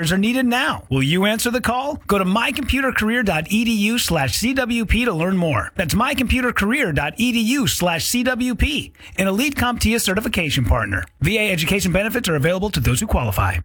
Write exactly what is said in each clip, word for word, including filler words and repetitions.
hires are needed now. Will you answer the call? Go to mycomputercareer.edu slash CWP to learn more. That's mycomputercareer.edu slash CWP, an Elite CompTIA certification partner. V A education benefits are available to those who qualify.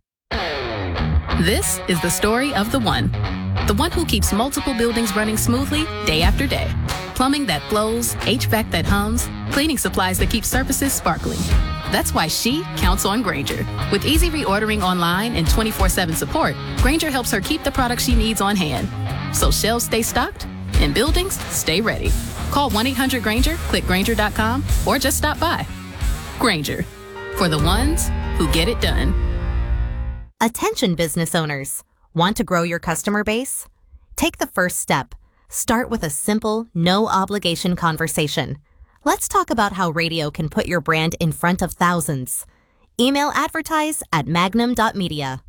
This is the story of the one. The one who keeps multiple buildings running smoothly day after day. Plumbing that flows, H V A C that hums, cleaning supplies that keep surfaces sparkling. That's why she counts on Grainger. With easy reordering online and twenty-four seven support, Grainger helps her keep the products she needs on hand. So shelves stay stocked and buildings stay ready. Call one eight hundred Grainger, click Grainger dot com, or just stop by. Grainger, for the ones who get it done. Attention business owners. Want to grow your customer base? Take the first step. Start with a simple, no-obligation conversation. Let's talk about how radio can put your brand in front of thousands. Email advertise at magnum dot media.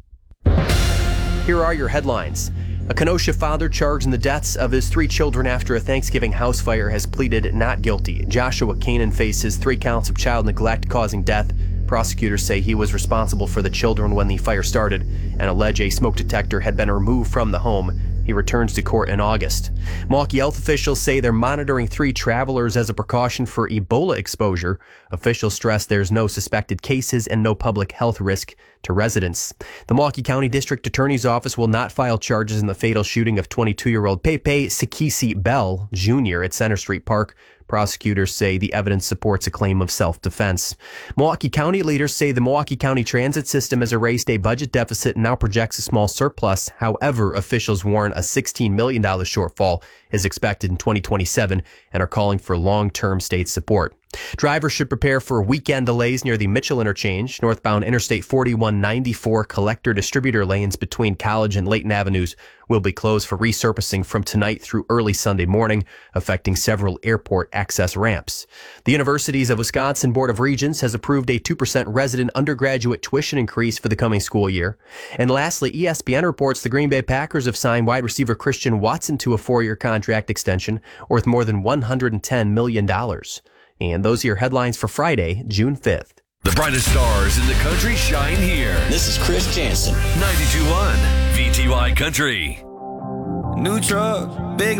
Here are your headlines. A Kenosha father charged in the deaths of his three children after a Thanksgiving house fire has pleaded not guilty. Joshua Kanan faces three counts of child neglect causing death. Prosecutors say he was responsible for the children when the fire started and allege a smoke detector had been removed from the home. He returns to court in August. Milwaukee health officials say they're monitoring three travelers as a precaution for Ebola exposure. Officials stress there's no suspected cases and no public health risk to residents. The Milwaukee County District Attorney's Office will not file charges in the fatal shooting of twenty-two-year-old Pepe Sikisi Bell, Junior at Center Street Park. Prosecutors say the evidence supports a claim of self-defense. Milwaukee County leaders say the Milwaukee County transit system has erased a budget deficit and now projects a small surplus. However, officials warn a sixteen million dollars shortfall is expected in twenty twenty-seven and are calling for long-term state support. Drivers should prepare for weekend delays near the Mitchell interchange. Northbound Interstate forty-one ninety-four collector-distributor lanes between College and Layton Avenues will be closed for resurfacing from tonight through early Sunday morning, affecting several airport access ramps. The Universities of Wisconsin Board of Regents has approved a two percent resident undergraduate tuition increase for the coming school year. And lastly, E S P N reports the Green Bay Packers have signed wide receiver Christian Watson to a four-year contract extension worth more than one hundred ten million dollars. And those are your headlines for Friday, June fifth. The brightest stars in the country shine here. This is Chris Jansen. ninety-two point one V T Y Country. New truck, big